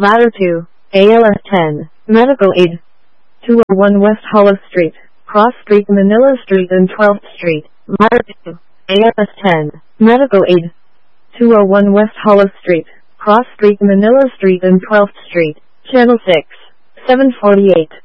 Ladder 2, ALS 10, Medical Aid. 201 West Hollow Street, Cross Street, Manila Street and 12th Street. Ladder 2, ALS 10, Medical Aid. 201 West Hollow Street, Cross Street, Manila Street and 12th Street. Channel 6, 748.